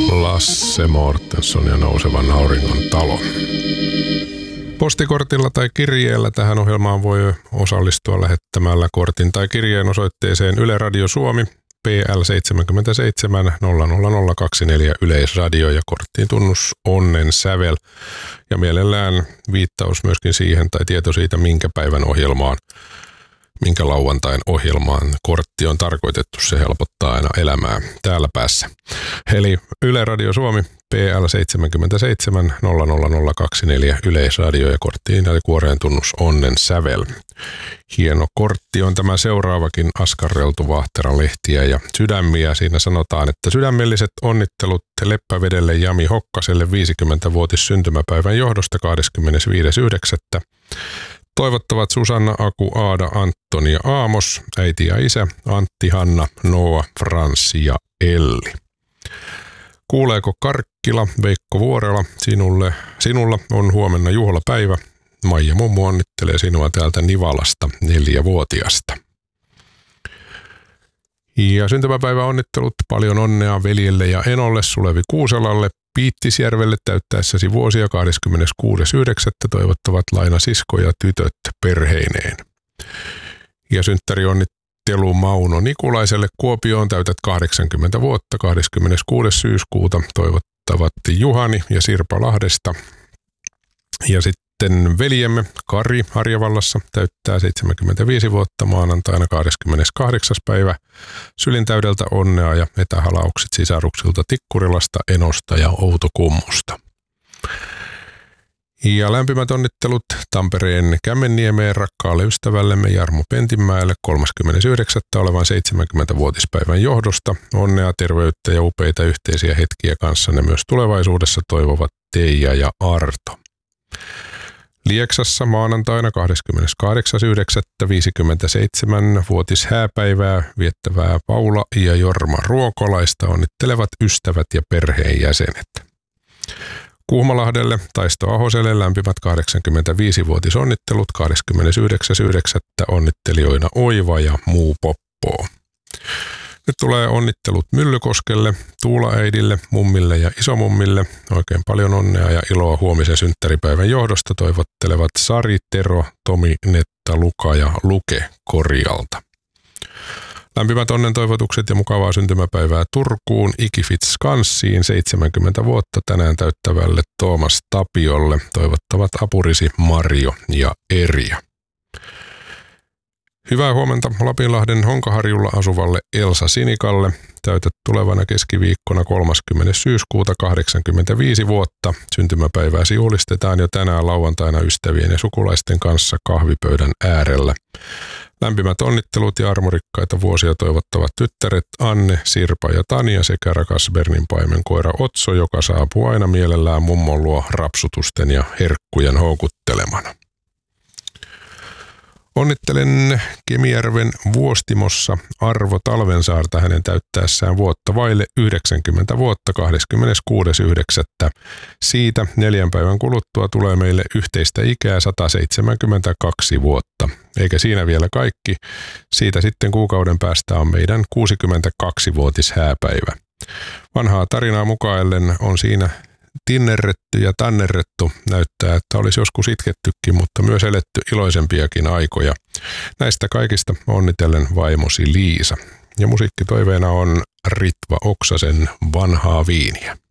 Lasse Mortenson ja Nousevan auringon talo. Postikortilla tai kirjeellä tähän ohjelmaan voi osallistua lähettämällä kortin tai kirjeen osoitteeseen Yle Radio Suomi, PL 77 00024 Yleisradio ja korttiin tunnus onnen sävel ja mielellään viittaus myöskin siihen tai tieto siitä, minkä päivän ohjelmaan, minkä lauantain ohjelmaan kortti on tarkoitettu. Se helpottaa aina elämää täällä päässä. Eli Yle Radio Suomi, PL 77 00024 Yleisradio ja korttiin ja kuoreen tunnus onnen sävel. Hieno kortti on tämä seuraavakin askarreltu Vaahteran-lehtiä ja sydämiä. Siinä sanotaan, että sydämelliset onnittelut Leppävedelle Jami Hokkaselle 50-vuotis syntymäpäivän johdosta 25.9. Toivottavat Susanna, Aku, Aada, Antoni ja Aamos, äiti ja isä, Antti, Hanna, Noa, Franssi ja Elli. Kuuleeko Karkkila, Veikko Vuorela, sinulla on huomenna juhlapäivä. Maija mummu onnittelee sinua täältä Nivalasta 4-vuotiasta. Ja syntymäpäivä onnittelut, paljon onnea veljelle ja enolle Sulevi Kuuselalle, Piittisjärvelle täyttäessäsi vuosia 26.9. toivottavat Laina sisko ja tytöt perheineen. Ja synttärionnittelun Mauno Nikulaiselle Kuopioon täytät 80 vuotta 26. syyskuuta toivottavat Juhani ja Sirpa Lahdesta. Ja sitten veljemme Kari Harjavallassa täyttää 75 vuotta maanantaina 28. päivä. Sylintäydeltä onnea ja etähalaukset sisaruksilta Tikkurilasta, Enosta ja Outokummusta. Ja lämpimät onnittelut Tampereen Kämmenniemeen rakkaalle ystävällemme Jarmo Pentinmäelle 39. olevan 70-vuotispäivän johdosta. Onnea, terveyttä ja upeita yhteisiä hetkiä kanssanne myös tulevaisuudessa toivovat Teija ja Arto. Lieksassa maanantaina 28.9. 57-vuotis hääpäivää viettävää Paula ja Jorma Ruokolaista onnittelevat ystävät ja perheenjäsenet. Kuhmolahdelle Taisto Ahoselle lämpimät 85-vuotisonnittelut 29.9. onnittelijoina Oiva ja Muu Poppoo. Nyt tulee onnittelut Myllykoskelle, Tuulaäidille, mummille ja isomummille. Oikein paljon onnea ja iloa huomisen synttäripäivän johdosta toivottelevat Sari, Tero, Tomi, Netta, Luka ja Luke Korjalta. Lämpimät onnentoivotukset ja mukavaa syntymäpäivää Turkuun, Ikifits Skanssiin 70 vuotta tänään täyttävälle Toomas Tapiolle toivottavat apurisi Marjo ja Erja. Hyvää huomenta Lapinlahden Honkaharjulla asuvalle Elsa Sinikalle. Täytät tulevana keskiviikkona 30. syyskuuta 85 vuotta. Syntymäpäivääsi juhlistetaan jo tänään lauantaina ystävien ja sukulaisten kanssa kahvipöydän äärellä. Lämpimät onnittelut ja armorikkaita vuosia toivottavat tyttäret Anne, Sirpa ja Tania sekä rakas Bernin paimenkoira Otso, joka saapuu aina mielellään mummon luo rapsutusten ja herkkujen houkuttelemana. Onnittelen Kemijärven Vuostimossa Arvo Talvensaarta hänen täyttäessään vuotta vaille 90 vuotta 26.9. Siitä 4 päivän kuluttua tulee meille yhteistä ikää 172 vuotta. Eikä siinä vielä kaikki. Siitä sitten kuukauden päästä on meidän 62-vuotis hääpäivä. Vanhaa tarinaa mukaillen on siinä tinnerretty ja tannerrettu, näyttää, että olisi joskus itkettykin, mutta myös eletty iloisempiakin aikoja. Näistä kaikista onnitellen vaimosi Liisa. Ja musiikkitoiveena on Ritva Oksasen Vanhaa viiniä.